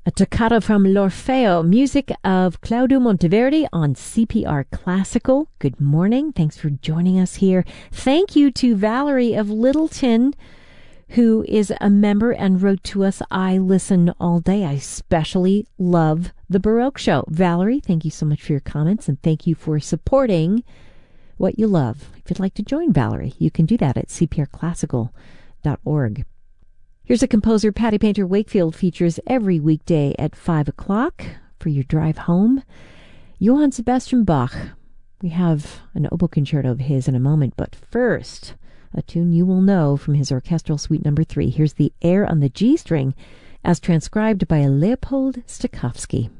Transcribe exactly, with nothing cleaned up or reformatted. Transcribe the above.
A toccata from L'Orfeo, music of Claudio Monteverdi on C P R Classical. Good morning. Thanks for joining us here. Thank you to Valerie of Littleton, who is a member and wrote to us, I listen all day. I especially love the Baroque Show. Valerie, thank you so much for your comments, and thank you for supporting what you love. If you'd like to join Valerie, you can do that at c p r classical dot org. Here's a composer Patty Painter Wakefield features every weekday at five o'clock for your drive home. Johann Sebastian Bach. We have an oboe concerto of his in a moment, but first, a tune you will know from his orchestral suite number three. Here's the air on the G string as transcribed by Leopold Stokowski.